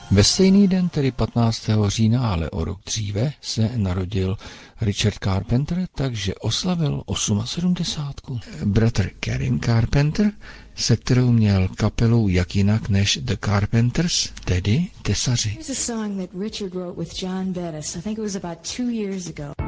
Ve stejný den, tedy 15. října, ale o rok dříve, se narodil Richard Carpenter, takže oslavil 78. Bratr Karen Carpenter, se kterou měl kapelu jak jinak než The Carpenters, tedy Tesaři. Here's a song that Richard wrote with John Bettis. I think it was about 2 years ago.